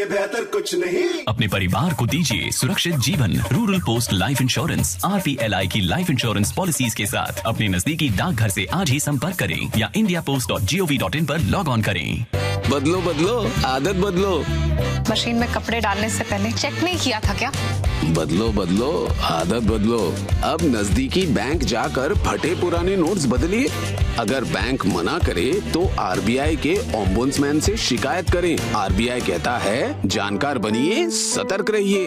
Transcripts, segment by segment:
इससे बेहतर कुछ नहीं। अपने परिवार को दीजिए सुरक्षित जीवन। Rural post life insurance RPLI की लाइफ इंश्योरेंस पॉलिसीज के साथ अपने नजदीकी डाकघर से आज ही संपर्क करें या indiapost.gov.in पर लॉग ऑन करें। बदलो बदलो आदत बदलो। मशीन में कपड़े डालने से पहले चेक नहीं किया था क्या? बदलो बदलो आदत बदलो। अब नजदीकी बैंक जाकर फटे पुराने नोट्स बदलिए। अगर बैंक मना करे तो RBI के ओम्बुड्समैन से शिकायत करें। RBI कहता है जानकार बनिए, सतर्क रहिए।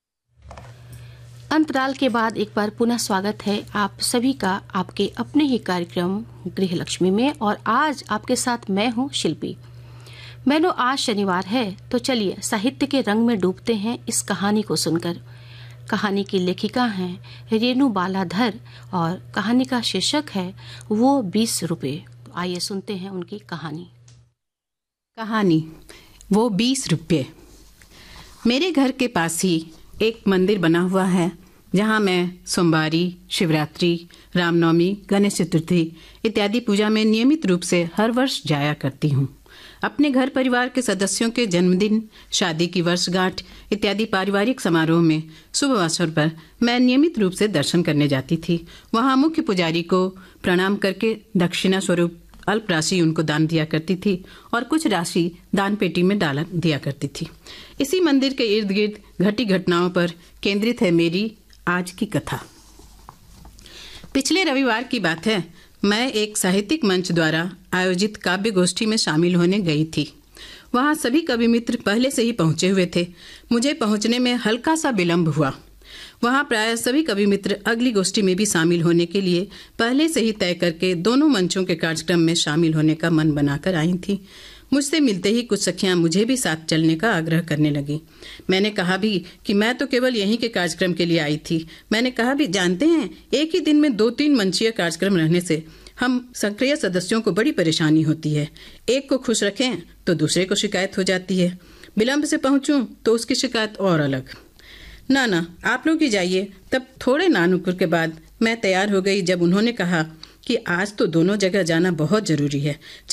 अंतराल के बाद एक बार पुनः स्वागत है आप सभी का आपके अपने ही कार्यक्रम गृह लक्ष्मी में। और आज आपके साथ मैं हूं शिल्पी। बहनों, आज शनिवार है तो चलिए साहित्य के रंग में डूबते हैं इस कहानी को सुनकर। कहानी की लेखिका हैं रेणु बालाधर और कहानी का शीर्षक है वो 20 रुपये। आइए सुनते हैं उनकी कहानी। कहानी वो 20 रुपये। मेरे घर के पास ही एक मंदिर बना हुआ है जहाँ मैं सोमवारी, शिवरात्रि, रामनवमी, गणेश चतुर्थी इत्यादि पूजा में नियमित रूप से हर वर्ष जाया करती हूँ। अपने घर परिवार के सदस्यों के जन्मदिन, शादी की वर्षगांठ इत्यादि पारिवारिक समारोह में शुभ अवसर पर मैं नियमित रूप से दर्शन करने जाती थी। वहाँ मुख्य पुजारी को प्रणाम करके दक्षिणा स्वरूप अल्प राशि उनको दान दिया करती थी और कुछ राशि दान पेटी में डाल दिया करती थी। इसी मंदिर के इर्द गिर्द घटी घटनाओं पर केंद्रित है मेरी आज की कथा। पिछले रविवार की बात है, मैं एक साहित्यिक मंच द्वारा आयोजित काव्य गोष्ठी में शामिल होने गई थी। वहां सभी कवि मित्र पहले से ही पहुंचे हुए थे। मुझे पहुंचने में हल्का सा विलंब हुआ। वहां प्राय सभी कवि मित्र अगली गोष्ठी में भी शामिल होने के लिए पहले से ही तय करके दोनों मंचों के कार्यक्रम में शामिल होने का मन बनाकर आई थी। मुझसे मिलते ही कुछ सखियां मुझे भी साथ चलने का आग्रह करने लगी। मैंने कहा भी कि मैं तो केवल यहीं के कार्यक्रम के लिए आई थी। मैंने कहा भी, जानते हैं, एक ही दिन में 2-3 मंचीय कार्यक्रम रहने से हम सक्रिय सदस्यों को बड़ी परेशानी होती है। एक को खुश रखें तो दूसरे को शिकायत हो जाती है। विलंब से पहुंचूं तो उसकी शिकायत और अलग। ना, आप लोग ही जाइए। तब थोड़े नानुकुर के बाद मैं तैयार हो गई जब उन्होंने कहा कि आज तो दोनों जगह जाना बहुत जरूरी है।